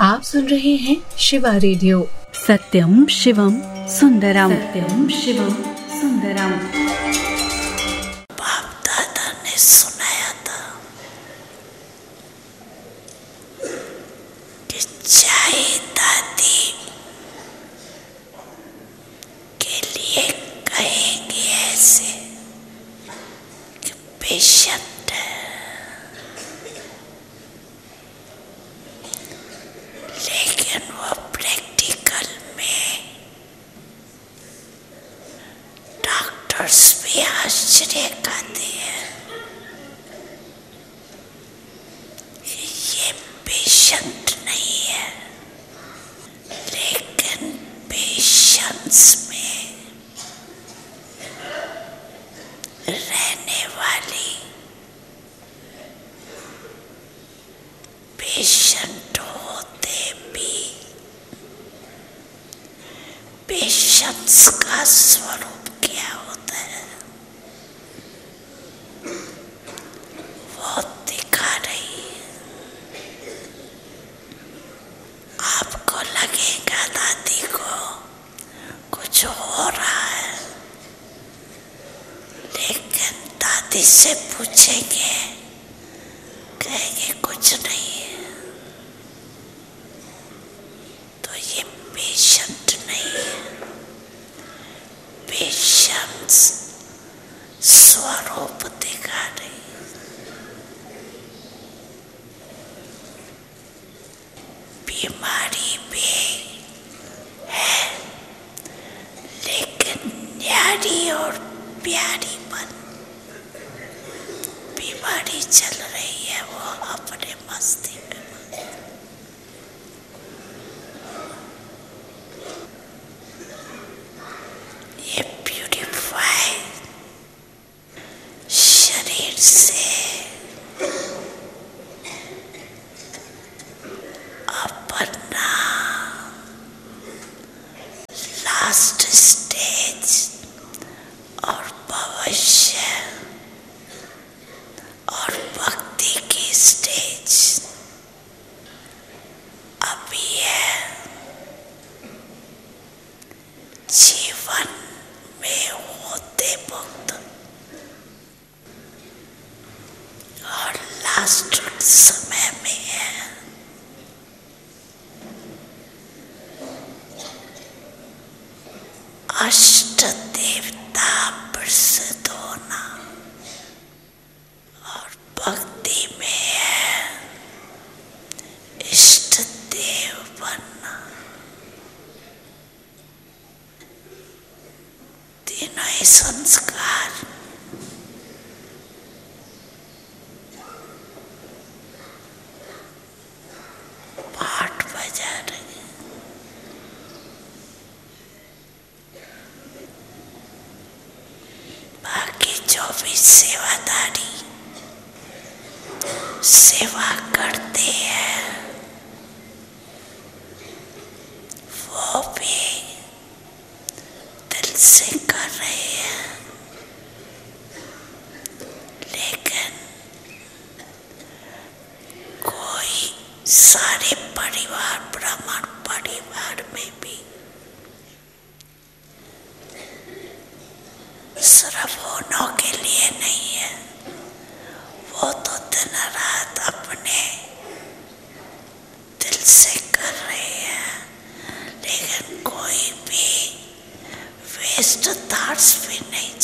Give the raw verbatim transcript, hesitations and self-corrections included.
आप सुन रहे हैं शिवा रेडियो। सत्यम शिवम सुंदरम, सत्यम शिवम सुंदरम। बाप दादा ने सुनाया था कि चाहे दादी के लिए कहेंगे ऐसे कि पेशेंट लेकिन वो प्रैक्टिकल में डॉक्टर्स भी आश्चर्य खाते हैं कि ये पेशेंट नहीं है, लेकिन पेशेंस में रहने वाली पेशेंट होते भी पेशेंस का स्वरूप क्या होता है वो दिखा रही है। आपको लगेगा दादी को कुछ हो रहा है, लेकिन दादी से पूछेंगे कहेंगे कुछ नहीं है, तो ये पेशेंट नहीं है। पेशेंस स्वरूप दिखा रही है। बीमारी भी है, लेकिन न्यारी और प्यारी बन बीमारी चल रही है वो अपने मस्ती में। ये ब्यूटीफाई शरीर से अपना लास्ट स्टेज और भविष्य और भक्ति की स्टेज अभी है। जीवन में होते वक्त और लास्ट समय में है। अष्ट देवता प्रसिद्ध होना और भक्ति में है इष्ट देव बनना। तीनों ही संस्कार पाठ बजा रहे हैं। बाकी जो भी सेवादारी सेवा करते हैं वो भी दिल से कर रहे हैं, लेकिन कोई सारे परिवार ब्राह्मण परिवार में भी सिर्फ होनों के लिए नहीं है, वो तो दिन रात अपने दिल से कर रहे हैं, लेकिन कोई भी वेस्ट थॉट्स भी नहीं